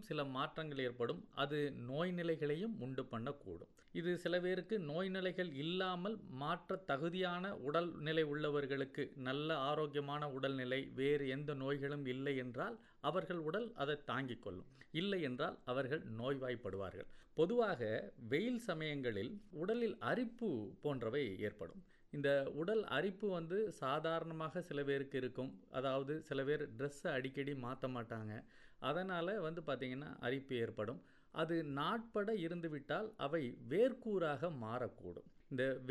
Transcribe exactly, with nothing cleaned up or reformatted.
சில மாற்றங்கள் ஏற்படும். அது நோய் நிலைகளையும் உண்டு பண்ணக்கூடும். இது சில பேருக்கு நோய் நிலைகள் இல்லாமல் மாற்ற தகுதியான உடல்நிலை உள்ளவர்களுக்கு நல்ல ஆரோக்கியமான உடல்நிலை, வேறு எந்த நோய்களும் இல்லை என்றால் அவர்கள் உடல் அதை தாங்கிக் கொள்ளும். இல்லை என்றால் அவர்கள் நோய்வாய்ப்படுவார்கள். பொதுவாக வெயில் சமயங்களில் உடலில் அரிப்பு போன்றவை ஏற்படும். இந்த உடல் அரிப்பு வந்து சாதாரணமாக சில பேருக்கு இருக்கும். அதாவது சில பேர் ட்ரெஸ்ஸை அடிக்கடி மாற்ற மாட்டாங்க. அதனால் வந்து பார்த்திங்கன்னா அரிப்பு ஏற்படும். அது நாட்பட இருந்துவிட்டால் அவை வேர்க்கூறாக மாறக்கூடும். இந்த